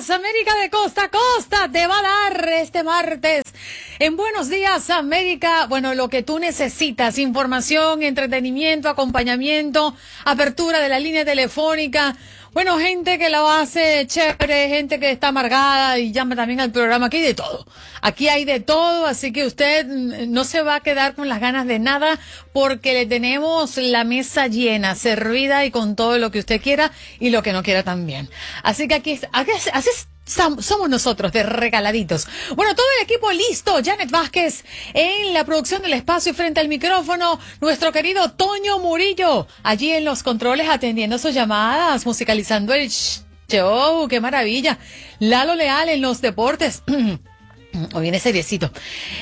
días, América de costa a costa, te va a dar este martes. En Buenos Días, América, bueno, lo que tú necesitas, información, entretenimiento, acompañamiento, apertura de la línea telefónica. Bueno, gente que lo hace chévere, gente que está amargada y llama también al programa. Aquí hay de todo. Aquí hay de todo, así que usted no se va a quedar con las ganas de nada porque le tenemos la mesa llena, servida y con todo lo que usted quiera y lo que no quiera también. Así que así somos nosotros, de regaladitos. Bueno, todo el equipo listo. Janet Vázquez en la producción del espacio y frente al micrófono. Nuestro querido Toño Murillo, allí en los controles atendiendo sus llamadas, musicalizando el show. ¡Qué maravilla! Lalo Leal en los deportes. O viene seriecito.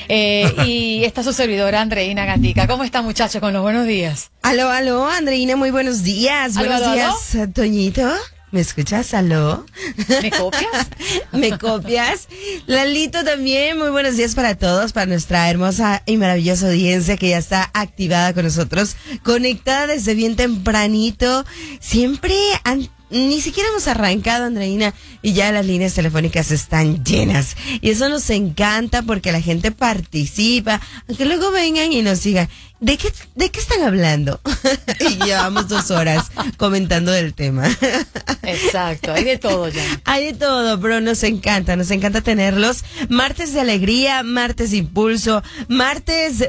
Y está su servidora, Andreina Gandica. ¿Cómo está, muchacho, con los buenos días? Aló, Andreina, muy buenos días. Buenos días, Toñito. ¿Me escuchas? ¿Aló? ¿Me copias? ¿Me copias? Lalito también, muy buenos días para todos, para nuestra hermosa y maravillosa audiencia que ya está activada con nosotros, conectada desde bien tempranito. Siempre ni siquiera hemos arrancado, Andreina, y ya las líneas telefónicas están llenas. Y eso nos encanta porque la gente participa, aunque luego vengan y nos digan, ¿de qué están hablando? Y llevamos 2 horas comentando del tema. Exacto, hay de todo ya. Hay de todo, pero nos encanta tenerlos. Martes de alegría, martes de impulso, martes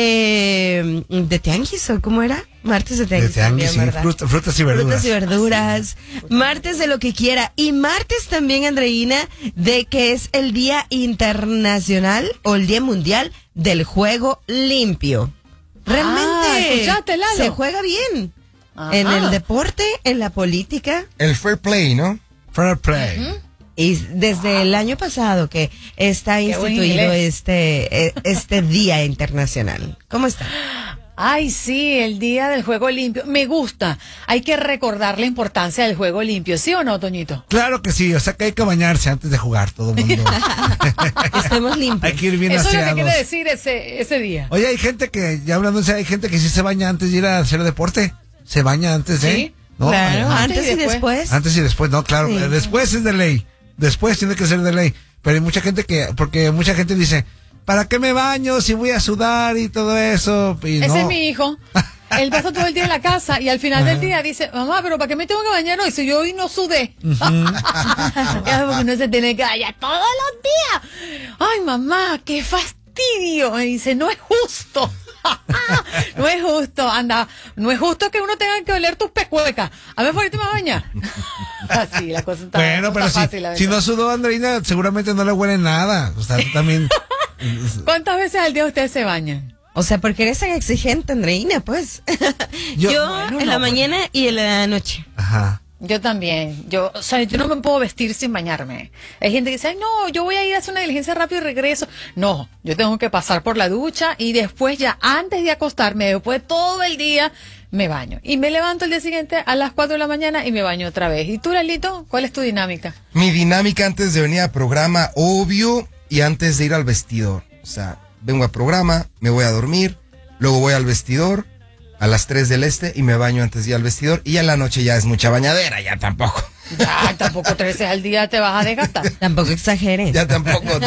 de tianguis, ¿o cómo era? Martes de tianguis. De tianguis, sí, frutas y verduras. Frutas y verduras. Martes de lo que quiera. Y martes también, Andreina, de que es el Día Internacional o el Día Mundial del Juego Limpio. Realmente ¿escuchaste, Lalo? Se juega bien. Ajá. En el deporte, en la política. El fair play, ¿no? Fair play. Uh-huh. Y desde el año pasado que está instituido este Día Internacional. ¿Cómo está? Ay, sí, el Día del Juego Limpio. Me gusta. Hay que recordar la importancia del juego limpio, ¿sí o no, Toñito? Claro que sí, o sea que hay que bañarse antes de jugar, todo el mundo. Estemos limpios. Hay que ir bien Eso aseados. es lo que quiere decir ese día. Oye, hay gente que, ya hablando, hay gente que sí se baña antes de ir a hacer deporte. Se baña antes, ¿eh? Sí, ¿no? Claro, antes y después. Antes y después, no, claro. Sí. Después es de ley. Después tiene que ser de ley. Pero hay mucha gente porque mucha gente dice, ¿para qué me baño si voy a sudar y todo eso? Y Ese es mi hijo. Él pasa todo el día en la casa y al final del día dice, mamá, pero ¿para qué me tengo que bañar hoy si yo hoy no sudé? Porque no se tiene que bañar todos los días. Ay, mamá, qué fastidio. Me dice, no es justo. No es justo, anda, no es justo que uno tenga que oler tus pecuecas. A ver, ahorita me baña. Así, la cosa está, bueno, pero está fácil, si no sudó, Andreina, seguramente no le huele nada. O sea, tú también. ¿Cuántas veces al día ustedes se bañan? O sea, porque eres tan exigente, Andreina, pues. Yo en la mañana y en la noche. Ajá. Yo también. Yo no me puedo vestir sin bañarme. Hay gente que dice, ay, no, yo voy a ir a hacer una diligencia rápido y regreso. No, yo tengo que pasar por la ducha y después ya, antes de acostarme, después de todo el día, me baño. Y me levanto el día siguiente a las 4 de la mañana y me baño otra vez. ¿Y tú, Lalito? ¿Cuál es tu dinámica? Mi dinámica antes de venir a programa, obvio, y antes de ir al vestidor. O sea, vengo a programa, me voy a dormir, luego voy al vestidor a las 3 del este y me baño antes de ir al vestidor y a la noche ya es mucha bañadera, ya tampoco. Ya, tampoco 3 veces al día te vas a desgastar. Tampoco exageres. Ya tampoco.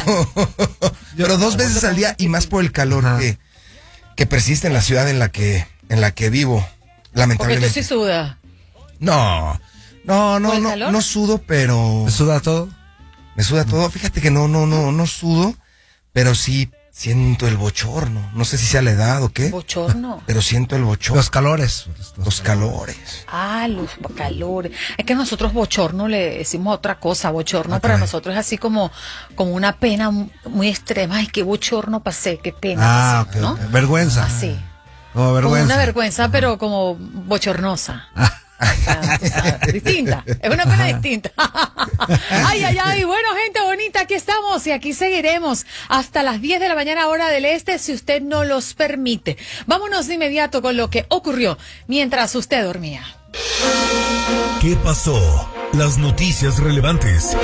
Pero 2 veces al día y más por el calor que persiste en la ciudad en la que vivo, lamentablemente. Porque tú sí sudas. No sudo, pero... ¿Te suda todo? Me suda todo. Fíjate que no sudo, pero sí siento el bochorno. No sé si sea la edad o qué. ¿Bochorno? Pero siento el bochorno. Los calores. Los calores. Ah, los calores. Es que nosotros bochorno le decimos otra cosa. Bochorno para nosotros es así como una pena muy extrema. Ay, qué bochorno pasé, qué pena pasé, ¿no? Okay. Vergüenza. Así. Como vergüenza. Como una vergüenza, pero como bochornosa. Distinta, es una pena distinta. Ay, bueno, gente bonita, aquí estamos y aquí seguiremos hasta las 10 de la mañana hora del este, si usted no los permite. Vámonos de inmediato con lo que ocurrió mientras usted dormía. ¿Qué pasó? Las noticias relevantes,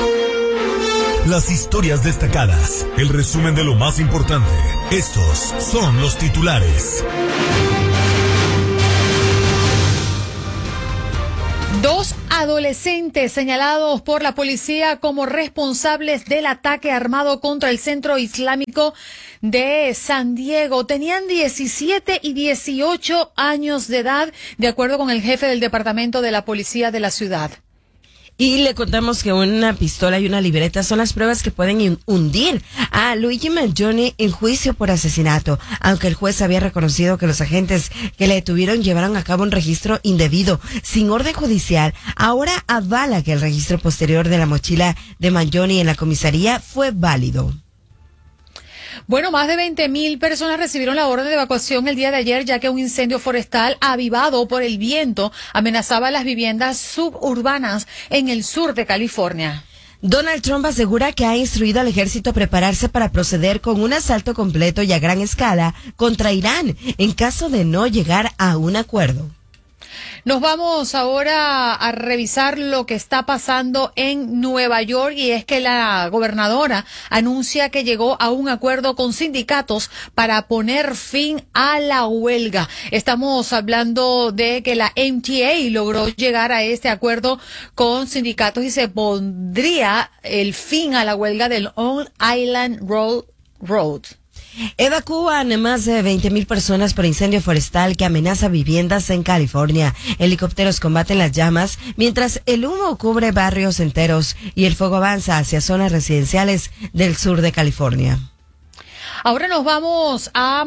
las historias destacadas, el resumen de lo más importante. Estos son los titulares. 2 adolescentes señalados por la policía como responsables del ataque armado contra el Centro Islámico de San Diego. Tenían 17 y 18 años de edad, de acuerdo con el jefe del departamento de la policía de la ciudad. Y le contamos que una pistola y una libreta son las pruebas que pueden hundir a Luigi Mangione en juicio por asesinato, aunque el juez había reconocido que los agentes que le detuvieron llevaron a cabo un registro indebido, sin orden judicial. Ahora avala que el registro posterior de la mochila de Mangione en la comisaría fue válido. Bueno, más de 20,000 personas recibieron la orden de evacuación el día de ayer, ya que un incendio forestal avivado por el viento amenazaba las viviendas suburbanas en el sur de California. Donald Trump asegura que ha instruido al ejército a prepararse para proceder con un asalto completo y a gran escala contra Irán en caso de no llegar a un acuerdo. Nos vamos ahora a revisar lo que está pasando en Nueva York, y es que la gobernadora anuncia que llegó a un acuerdo con sindicatos para poner fin a la huelga. Estamos hablando de que la MTA logró llegar a este acuerdo con sindicatos y se pondría el fin a la huelga del Long Island Road. Evacúan más de 20,000 personas por incendio forestal que amenaza viviendas en California. Helicópteros combaten las llamas mientras el humo cubre barrios enteros y el fuego avanza hacia zonas residenciales del sur de California. Ahora nos vamos a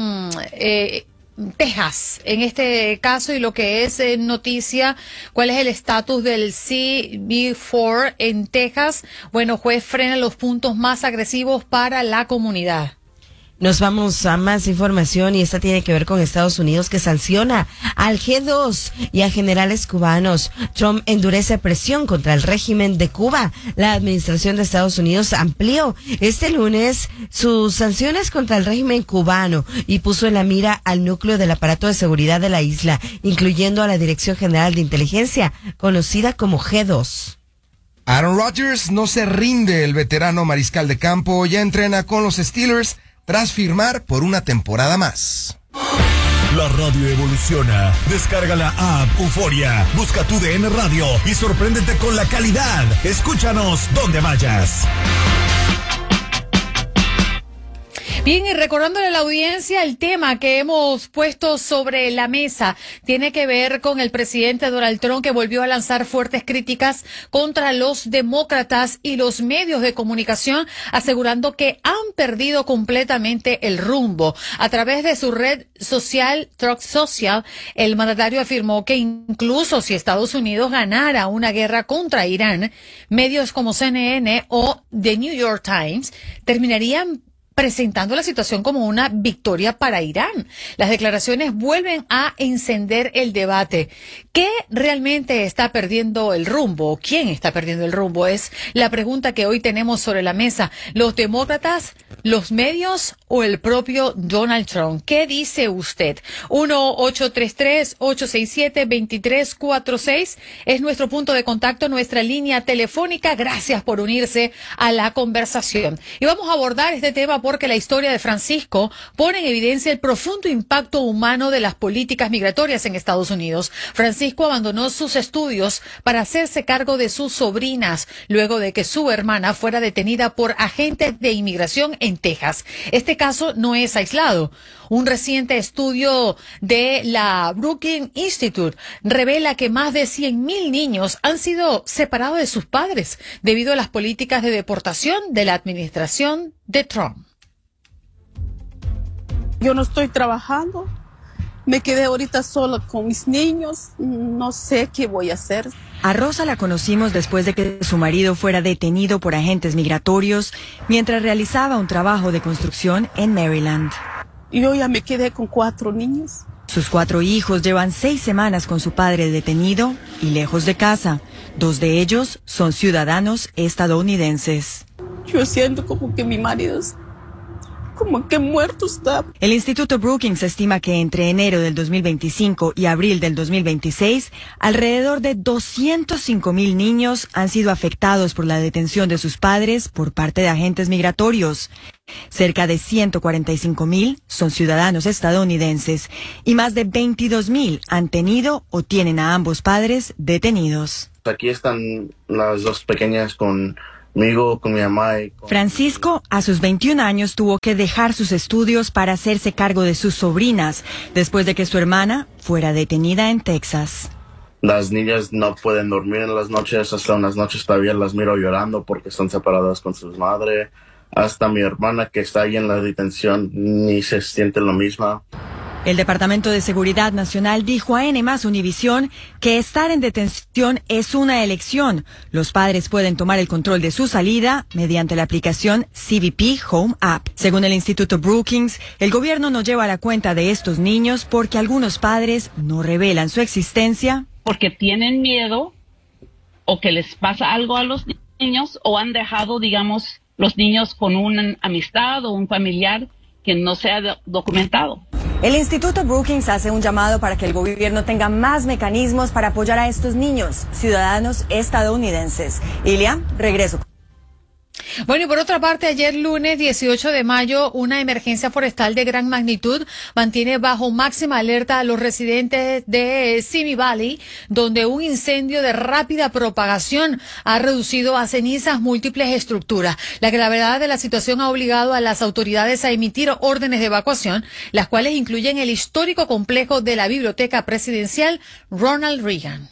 Texas, en este caso, y lo que es noticia, ¿cuál es el estatus del CB4 en Texas? Bueno, juez frena los puntos más agresivos para la comunidad. Nos vamos a más información y esta tiene que ver con Estados Unidos, que sanciona al G2 y a generales cubanos. Trump endurece presión contra el régimen de Cuba. La administración de Estados Unidos amplió este lunes sus sanciones contra el régimen cubano y puso en la mira al núcleo del aparato de seguridad de la isla, incluyendo a la Dirección General de Inteligencia, conocida como G2. Aaron Rodgers no se rinde. El veterano mariscal de campo ya entrena con los Steelers tras firmar por una temporada más. La radio evoluciona. Descarga la app Euforia, busca tu DN Radio y sorpréndete con la calidad. Escúchanos donde vayas. Bien, y recordándole a la audiencia, el tema que hemos puesto sobre la mesa tiene que ver con el presidente Donald Trump, que volvió a lanzar fuertes críticas contra los demócratas y los medios de comunicación, asegurando que han perdido completamente el rumbo. A través de su red social, Truth Social, el mandatario afirmó que incluso si Estados Unidos ganara una guerra contra Irán, medios como CNN o The New York Times terminarían presentando la situación como una victoria para Irán. Las declaraciones vuelven a encender el debate. ¿Qué realmente está perdiendo el rumbo? ¿Quién está perdiendo el rumbo? Es la pregunta que hoy tenemos sobre la mesa. ¿Los demócratas, los medios o el propio Donald Trump? ¿Qué dice usted? 1-833-867-2346 es nuestro punto de contacto, nuestra línea telefónica. Gracias por unirse a la conversación. Y vamos a abordar este tema porque la historia de Francisco pone en evidencia el profundo impacto humano de las políticas migratorias en Estados Unidos. Francisco abandonó sus estudios para hacerse cargo de sus sobrinas, luego de que su hermana fuera detenida por agentes de inmigración en Texas. Este caso no es aislado. Un reciente estudio de la Brookings Institute revela que más de 100,000 niños han sido separados de sus padres debido a las políticas de deportación de la administración de Trump. Yo no estoy trabajando, me quedé ahorita sola con mis niños, no sé qué voy a hacer. A Rosa la conocimos después de que su marido fuera detenido por agentes migratorios mientras realizaba un trabajo de construcción en Maryland. Yo ya me quedé con 4 niños. Sus 4 hijos llevan 6 semanas con su padre detenido y lejos de casa. 2 de ellos son ciudadanos estadounidenses. Yo siento como que mi marido como que muerto está. El Instituto Brookings estima que entre enero del 2025 y abril del 2026, alrededor de 205,000 niños han sido afectados por la detención de sus padres por parte de agentes migratorios. Cerca de 145,000 son ciudadanos estadounidenses y más de 22,000 han tenido o tienen a ambos padres detenidos. aquí están las dos pequeñas conmigo, con mi mamá. Francisco, a sus 21 años, tuvo que dejar sus estudios para hacerse cargo de sus sobrinas, después de que su hermana fuera detenida en Texas. Las niñas no pueden dormir en las noches, hasta unas noches todavía las miro llorando porque están separadas con sus madres. Hasta mi hermana que está ahí en la detención ni se siente lo mismo. El Departamento de Seguridad Nacional dijo a N+ Univisión que estar en detención es una elección. Los padres pueden tomar el control de su salida mediante la aplicación CBP Home App. Según el Instituto Brookings, el gobierno no lleva la cuenta de estos niños porque algunos padres no revelan su existencia. Porque tienen miedo o que les pasa algo a los niños o han dejado, digamos, los niños con una amistad o un familiar que no se ha documentado. El Instituto Brookings hace un llamado para que el gobierno tenga más mecanismos para apoyar a estos niños, ciudadanos estadounidenses. Ilia, regreso. Bueno, y por otra parte, ayer lunes 18 de mayo, una emergencia forestal de gran magnitud mantiene bajo máxima alerta a los residentes de Simi Valley, donde un incendio de rápida propagación ha reducido a cenizas múltiples estructuras. La gravedad de la situación ha obligado a las autoridades a emitir órdenes de evacuación, las cuales incluyen el histórico complejo de la Biblioteca Presidencial Ronald Reagan.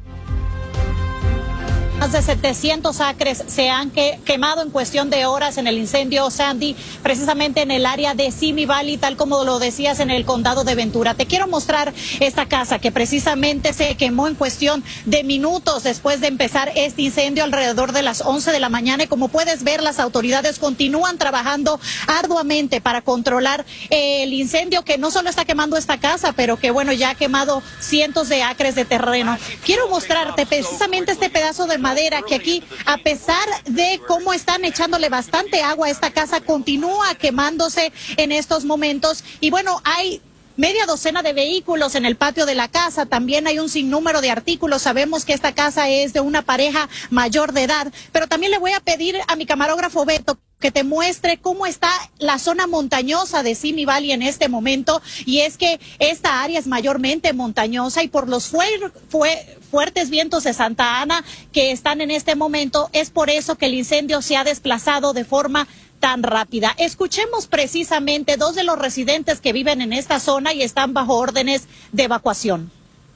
Más de 700 acres se han quemado en cuestión de horas en el incendio Sandy, precisamente en el área de Simi Valley, tal como lo decías, en el condado de Ventura. Te quiero mostrar esta casa que precisamente se quemó en cuestión de minutos después de empezar este incendio alrededor de las 11 de la mañana. Y como puedes ver, las autoridades continúan trabajando arduamente para controlar el incendio que no solo está quemando esta casa, pero que bueno, ya ha quemado cientos de acres de terreno. Quiero mostrarte precisamente este pedazo de madera que aquí, a pesar de cómo están echándole bastante agua a esta casa, continúa quemándose en estos momentos. Y bueno, hay media docena de vehículos en el patio de la casa, también hay un sinnúmero de artículos. Sabemos que esta casa es de una pareja mayor de edad, pero también le voy a pedir a mi camarógrafo Beto que te muestre cómo está la zona montañosa de Simi Valley en este momento. Y es que esta área es mayormente montañosa, y por los fuertes vientos de Santa Ana que están en este momento, es por eso que el incendio se ha desplazado de forma tan rápida. Escuchemos precisamente dos de los residentes que viven en esta zona y están bajo órdenes de evacuación.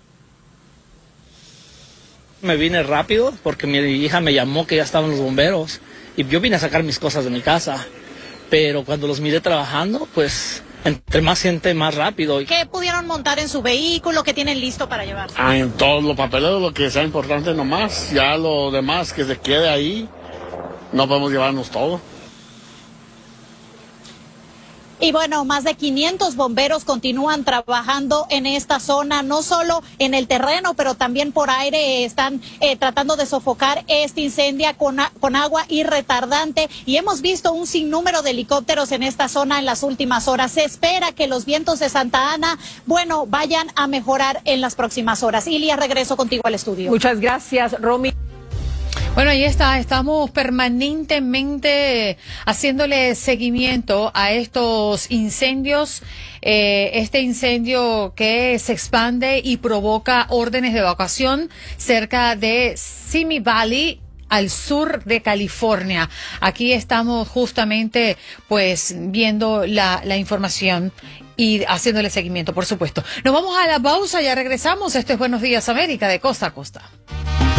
Me vine rápido porque mi hija me llamó que ya estaban los bomberos y yo vine a sacar mis cosas de mi casa, pero cuando los miré trabajando, pues entre más gente, más rápido. ¿Qué pudieron montar en su vehículo? ¿Qué tienen listo para llevar? En todos los papeles, lo que sea importante nomás, ya lo demás que se quede ahí, no podemos llevarnos todo. Y bueno, más de 500 bomberos continúan trabajando en esta zona, no solo en el terreno, pero también por aire. Están tratando de sofocar este incendio con agua y retardante. Y hemos visto un sinnúmero de helicópteros en esta zona en las últimas horas. Se espera que los vientos de Santa Ana, bueno, vayan a mejorar en las próximas horas. Ilia, regreso contigo al estudio. Muchas gracias, Romy. Bueno, ahí está, estamos permanentemente haciéndole seguimiento a estos incendios, este incendio que se expande y provoca órdenes de evacuación cerca de Simi Valley, al sur de California. Aquí estamos justamente pues viendo la información y haciéndole seguimiento, por supuesto. Nos vamos a la pausa, ya regresamos. Esto es Buenos Días América, de costa a costa.